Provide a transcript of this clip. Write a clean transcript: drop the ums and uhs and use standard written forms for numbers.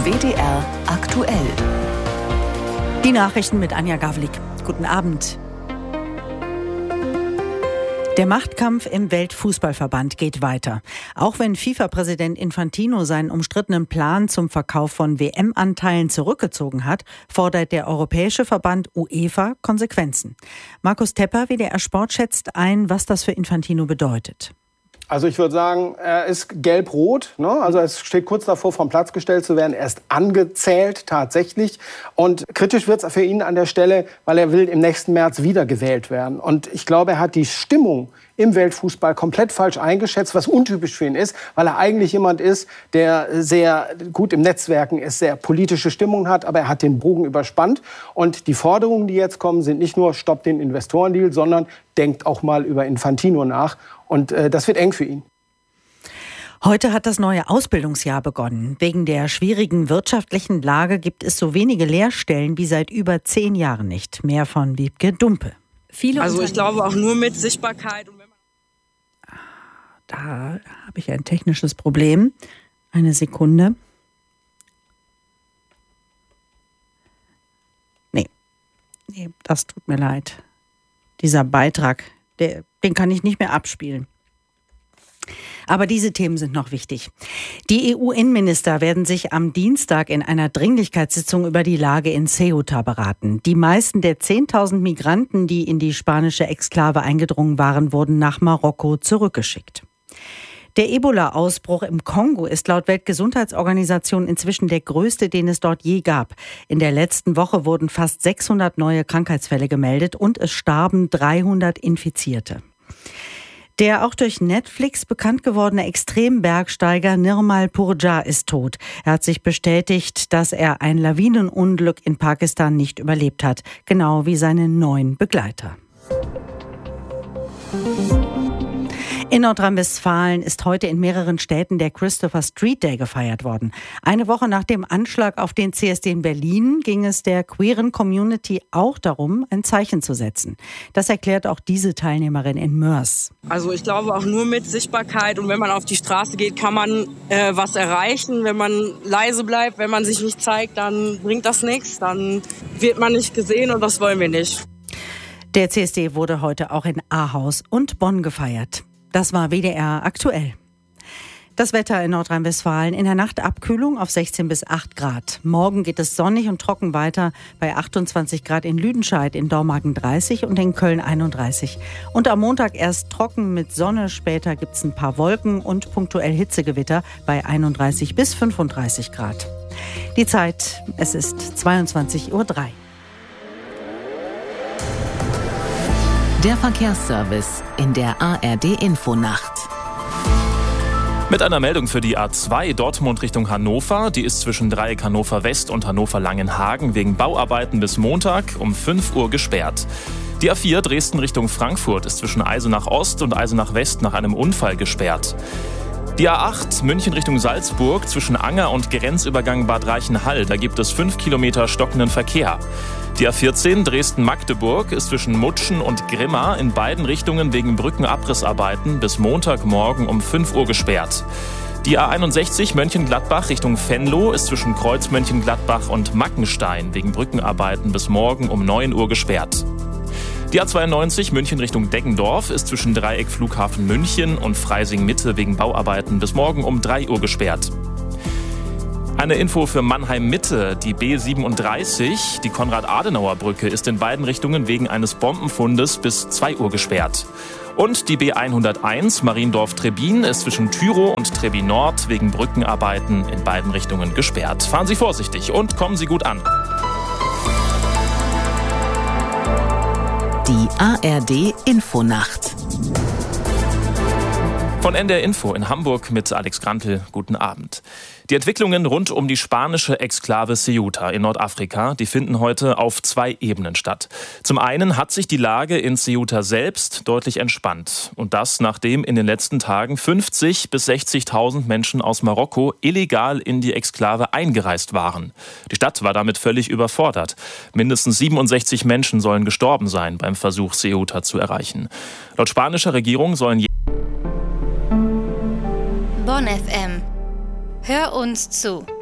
WDR aktuell. Die Nachrichten mit Anja Gavlik. Guten Abend. Der Machtkampf im Weltfußballverband geht weiter. Auch wenn FIFA-Präsident Infantino seinen umstrittenen Plan zum Verkauf von WM-Anteilen zurückgezogen hat, fordert der Europäische Verband UEFA Konsequenzen. Markus Tepper, WDR Sport, schätzt ein, was das für Infantino bedeutet. Also ich würde sagen, er ist gelb-rot, ne? Also es steht kurz davor, vom Platz gestellt zu werden. Er ist angezählt tatsächlich. Und kritisch wird es für ihn an der Stelle, weil er will im nächsten März wiedergewählt werden. Und ich glaube, er hat die Stimmung im Weltfußball komplett falsch eingeschätzt, was untypisch für ihn ist, weil er eigentlich jemand ist, der sehr gut im Netzwerken ist, sehr politische Stimmung hat, aber er hat den Bogen überspannt. Und die Forderungen, die jetzt kommen, sind nicht nur stoppt den Investorendeal, sondern denkt auch mal über Infantino nach. Und das wird eng für ihn. Heute hat das neue Ausbildungsjahr begonnen. Wegen der schwierigen wirtschaftlichen Lage gibt es so wenige Lehrstellen wie seit über 10 Jahren nicht. Mehr von Wiebke Dumpe. Also ich glaube auch nur mit Sichtbarkeit. Da habe ich ein technisches Problem. Eine Sekunde. Nee, das tut mir leid. Dieser Beitrag, den kann ich nicht mehr abspielen. Aber diese Themen sind noch wichtig. Die EU-Innenminister werden sich am Dienstag in einer Dringlichkeitssitzung über die Lage in Ceuta beraten. Die meisten der 10.000 Migranten, die in die spanische Exklave eingedrungen waren, wurden nach Marokko zurückgeschickt. Der Ebola-Ausbruch im Kongo ist laut Weltgesundheitsorganisation inzwischen der größte, den es dort je gab. In der letzten Woche wurden fast 600 neue Krankheitsfälle gemeldet und es starben 300 Infizierte. Der auch durch Netflix bekannt gewordene Extrembergsteiger Nirmal Purja ist tot. Er hat sich bestätigt, dass er ein Lawinenunglück in Pakistan nicht überlebt hat, genau wie seine 9 Begleiter. In Nordrhein-Westfalen ist heute in mehreren Städten der Christopher Street Day gefeiert worden. Eine Woche nach dem Anschlag auf den CSD in Berlin ging es der queeren Community auch darum, ein Zeichen zu setzen. Das erklärt auch diese Teilnehmerin in Mörs. Also ich glaube auch nur mit Sichtbarkeit, und wenn man auf die Straße geht, kann man was erreichen. Wenn man leise bleibt, wenn man sich nicht zeigt, dann bringt das nichts, dann wird man nicht gesehen und das wollen wir nicht. Der CSD wurde heute auch in Ahaus und Bonn gefeiert. Das war WDR aktuell. Das Wetter in Nordrhein-Westfalen: in der Nacht Abkühlung auf 16 bis 8 Grad. Morgen geht es sonnig und trocken weiter bei 28 Grad in Lüdenscheid, in Dormagen 30 und in Köln 31. Und am Montag erst trocken mit Sonne, später gibt es ein paar Wolken und punktuell Hitzegewitter bei 31 bis 35 Grad. Die Zeit, es ist 22:03 Uhr. Der Verkehrsservice in der ARD-Infonacht. Mit einer Meldung für die A2 Dortmund Richtung Hannover. Die ist zwischen Dreieck Hannover West und Hannover Langenhagen wegen Bauarbeiten bis Montag um 5 Uhr gesperrt. Die A4 Dresden Richtung Frankfurt ist zwischen Eisenach Ost und Eisenach West nach einem Unfall gesperrt. Die A8 München Richtung Salzburg zwischen Anger und Grenzübergang Bad Reichenhall. Da gibt es 5 Kilometer stockenden Verkehr. Die A14 Dresden-Magdeburg ist zwischen Mutschen und Grimma in beiden Richtungen wegen Brückenabrissarbeiten bis Montagmorgen um 5 Uhr gesperrt. Die A61 Mönchengladbach Richtung Venlo ist zwischen Kreuz Mönchengladbach und Mackenstein wegen Brückenarbeiten bis morgen um 9 Uhr gesperrt. Die A92 München Richtung Deggendorf ist zwischen Dreieck Flughafen München und Freising Mitte wegen Bauarbeiten bis morgen um 3 Uhr gesperrt. Eine Info für Mannheim Mitte. Die B37, die Konrad-Adenauer-Brücke, ist in beiden Richtungen wegen eines Bombenfundes bis 2 Uhr gesperrt. Und die B101 Mariendorf-Trebin ist zwischen Tyrow und Trebin Nord wegen Brückenarbeiten in beiden Richtungen gesperrt. Fahren Sie vorsichtig und kommen Sie gut an. Die ARD-Infonacht. Von NDR Info in Hamburg mit Alex Grantel. Guten Abend. Die Entwicklungen rund um die spanische Exklave Ceuta in Nordafrika, die finden heute auf 2 Ebenen statt. Zum einen hat sich die Lage in Ceuta selbst deutlich entspannt. Und das, nachdem in den letzten Tagen 50.000 bis 60.000 Menschen aus Marokko illegal in die Exklave eingereist waren. Die Stadt war damit völlig überfordert. Mindestens 67 Menschen sollen gestorben sein beim Versuch, Ceuta zu erreichen. Laut spanischer Regierung sollen Bonn FM. Hör uns zu.